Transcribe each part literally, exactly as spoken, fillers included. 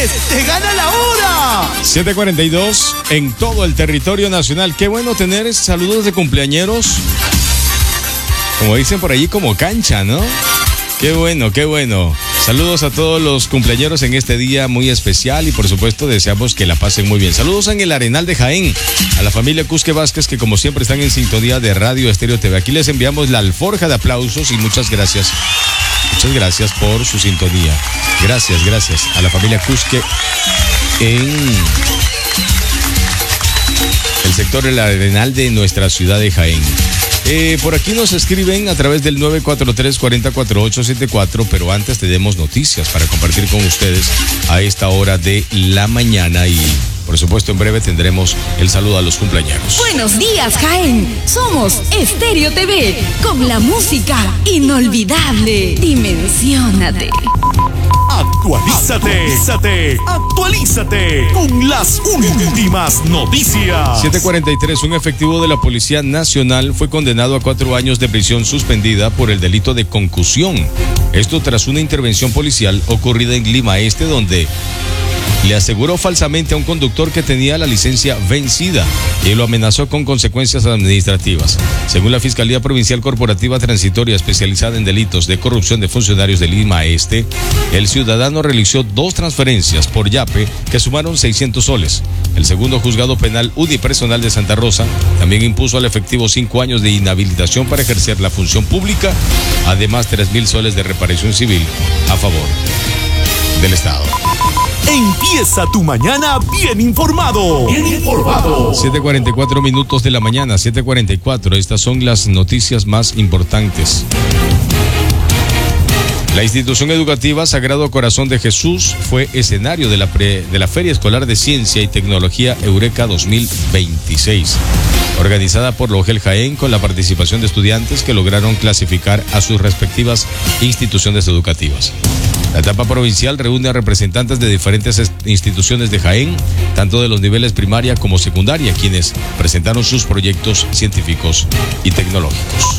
ganes, te gana la hora. siete cuarenta y dos en todo el territorio nacional. Qué bueno tener saludos de cumpleañeros. Como dicen por allí, como cancha, ¿no? Qué bueno, qué bueno. Saludos a todos los cumpleañeros en este día muy especial y por supuesto deseamos que la pasen muy bien. Saludos en el Arenal de Jaén, a la familia Cusque Vázquez que como siempre están en sintonía de Radio Estéreo T V. Aquí les enviamos la alforja de aplausos y muchas gracias. Muchas gracias por su sintonía. Gracias, gracias a la familia Cusque en el sector del Arenal de nuestra ciudad de Jaén. Eh, por aquí nos escriben a través del nueve cuatro tres, cuatro cero cuatro ocho siete cuatro, pero antes tenemos noticias para compartir con ustedes a esta hora de la mañana y por supuesto en breve tendremos el saludo a los cumpleaños. Buenos días, Jaén. Somos Estéreo T V con la música inolvidable. Dimensiónate. Actualízate, actualízate, actualízate con las últimas noticias. siete cuarenta y tres, un efectivo de la Policía Nacional fue condenado a cuatro años de prisión suspendida por el delito de concusión. Esto tras una intervención policial ocurrida en Lima Este, donde le aseguró falsamente a un conductor que tenía la licencia vencida y lo amenazó con consecuencias administrativas. Según la Fiscalía Provincial Corporativa Transitoria especializada en delitos de corrupción de funcionarios de Lima Este, el ciudadano realizó dos transferencias por yape que sumaron seiscientos soles. El segundo juzgado penal unipersonal de Santa Rosa también impuso al efectivo cinco años de inhabilitación para ejercer la función pública, además tres mil soles de reparación civil a favor del Estado. Empieza tu mañana bien informado. Bien informado. siete cuarenta y cuatro minutos de la mañana, siete cuarenta y cuatro. Estas son las noticias más importantes. La institución educativa Sagrado Corazón de Jesús fue escenario de la, pre, de la Feria Escolar de Ciencia y Tecnología Eureka dos mil veintiséis, organizada por la OGEL Jaén con la participación de estudiantes que lograron clasificar a sus respectivas instituciones educativas. La etapa provincial reúne a representantes de diferentes instituciones de Jaén, tanto de los niveles primaria como secundaria, quienes presentaron sus proyectos científicos y tecnológicos.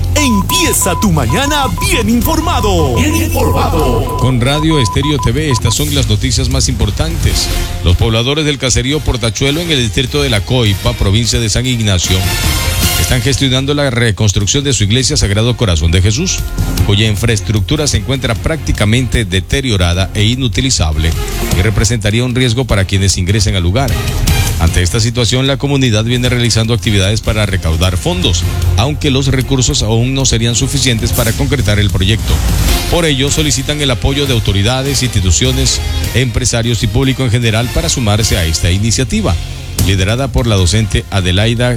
Empieza tu mañana bien informado. Bien informado. Con Radio Estéreo T V, estas son las noticias más importantes. Los pobladores del caserío Portachuelo en el distrito de La Coipa, provincia de San Ignacio, están gestionando la reconstrucción de su iglesia Sagrado Corazón de Jesús, cuya infraestructura se encuentra prácticamente deteriorada e inutilizable y representaría un riesgo para quienes ingresen al lugar. Ante esta situación, la comunidad viene realizando actividades para recaudar fondos, aunque los recursos aún no serían suficientes para concretar el proyecto. Por ello, solicitan el apoyo de autoridades, instituciones, empresarios y público en general para sumarse a esta iniciativa, liderada por la docente Adelaida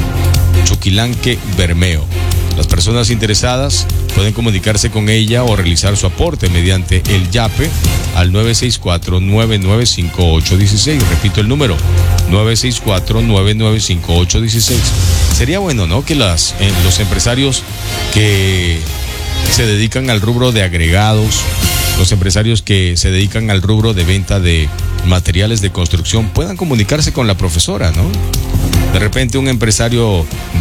Chuquilanque Bermeo. Las personas interesadas pueden comunicarse con ella o realizar su aporte mediante el yape al nueve seis cuatro, nueve nueve cinco, ocho uno seis. Repito el número, nueve seis cuatro, nueve nueve cinco, ocho uno seis. Sería bueno, ¿no?, que las, eh, los empresarios que se dedican al rubro de agregados, los empresarios que se dedican al rubro de venta de materiales de construcción puedan comunicarse con la profesora, ¿no? De repente un empresario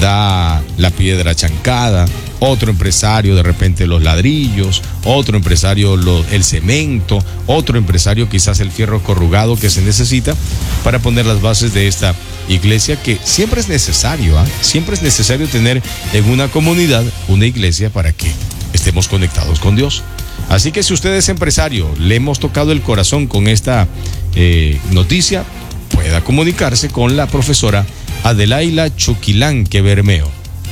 da la piedra chancada, otro empresario de repente los ladrillos, otro empresario lo, el cemento, otro empresario quizás el fierro corrugado que se necesita para poner las bases de esta iglesia, que siempre es necesario, ¿eh? Siempre es necesario tener en una comunidad una iglesia para que estemos conectados con Dios. Así que si usted es empresario, le hemos tocado el corazón con esta eh, noticia, pueda comunicarse con la profesora Adelaida Chuquilanque Bermeo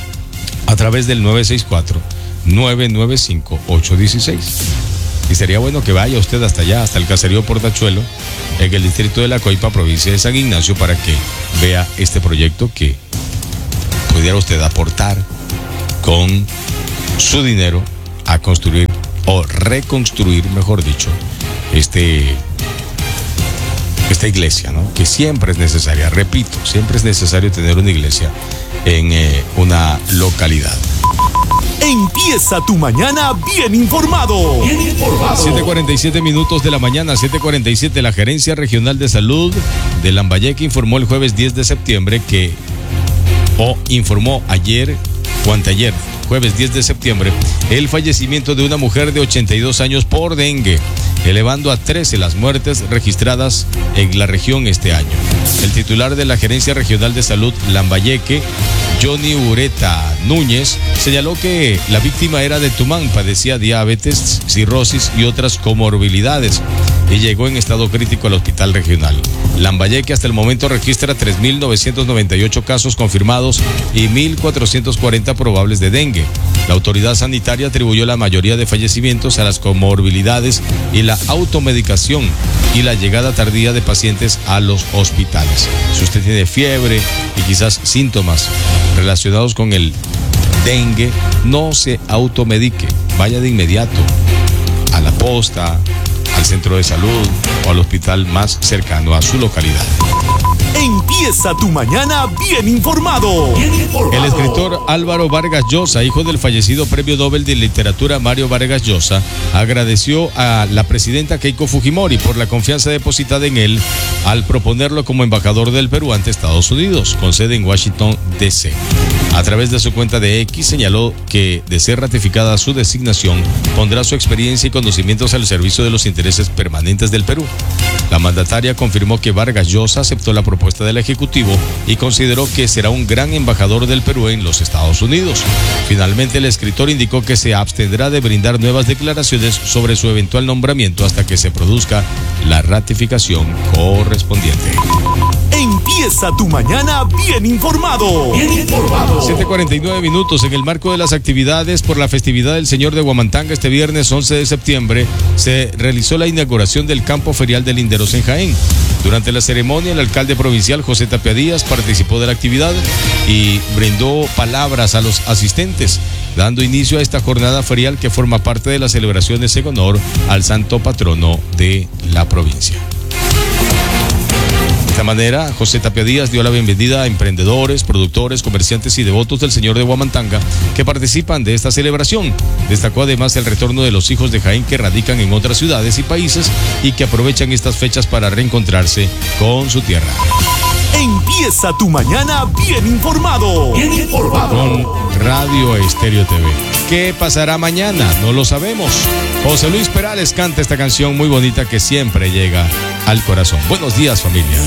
a través del nueve seis cuatro, nueve nueve cinco, ocho uno seis. Y sería bueno que vaya usted hasta allá, hasta el caserío Portachuelo, en el distrito de La Coipa, provincia de San Ignacio, para que vea este proyecto que pudiera usted aportar con su dinero a construir o reconstruir, mejor dicho, este esta iglesia, ¿no?, que siempre es necesaria. Repito, siempre es necesario tener una iglesia en eh, una localidad. Empieza tu mañana bien informado. Bien informado. siete cuarenta y siete minutos de la mañana, siete cuarenta y siete. La Gerencia Regional de Salud de Lambayeque informó el jueves diez de septiembre que, o informó ayer o anteayer, jueves diez de septiembre, el fallecimiento de una mujer de ochenta y dos años por dengue elevando a trece las muertes registradas en la región este año. El titular de la Gerencia Regional de Salud Lambayeque, Johnny Ureta Núñez, señaló que la víctima era de Tumán, padecía diabetes, cirrosis y otras comorbilidades y llegó en estado crítico al hospital regional. Lambayeque hasta el momento registra tres mil novecientos noventa y ocho casos confirmados y mil cuatrocientos cuarenta probables de dengue. La autoridad sanitaria atribuyó la mayoría de fallecimientos a las comorbilidades y la automedicación y la llegada tardía de pacientes a los hospitales. Si usted tiene fiebre y quizás síntomas relacionados con el dengue, no se automedique, vaya de inmediato a la posta, al centro de salud o al hospital más cercano a su localidad. Empieza tu mañana bien informado. Bien informado. El escritor Álvaro Vargas Llosa, hijo del fallecido Premio Nobel de Literatura Mario Vargas Llosa, agradeció a la presidenta Keiko Fujimori por la confianza depositada en él al proponerlo como embajador del Perú ante Estados Unidos, con sede en Washington, D C A través de su cuenta de X señaló que, de ser ratificada su designación, pondrá su experiencia y conocimientos al servicio de los intereses permanentes del Perú. La mandataria confirmó que Vargas Llosa aceptó la propuesta del Ejecutivo y consideró que será un gran embajador del Perú en los Estados Unidos. Finalmente, el escritor indicó que se abstendrá de brindar nuevas declaraciones sobre su eventual nombramiento hasta que se produzca la ratificación correspondiente. Empieza tu mañana bien informado. Bien informado. siete cuarenta y nueve minutos. En el marco de las actividades por la festividad del Señor de Huamantanga, este viernes once de septiembre, se realizó la inauguración del campo ferial de Linderos en Jaén. Durante la ceremonia, el alcalde provincial José Tapia Díaz participó de la actividad y brindó palabras a los asistentes, dando inicio a esta jornada ferial que forma parte de las celebraciones en honor al santo patrono de la provincia. De esta manera, José Tapia Díaz dio la bienvenida a emprendedores, productores, comerciantes y devotos del Señor de Huamantanga que participan de esta celebración. Destacó además el retorno de los hijos de Jaén que radican en otras ciudades y países y que aprovechan estas fechas para reencontrarse con su tierra. Empieza tu mañana bien informado. Bien informado. Con Radio Estéreo T V. ¿Qué pasará mañana? No lo sabemos. José Luis Perales canta esta canción muy bonita que siempre llega al corazón. Buenos días, familia.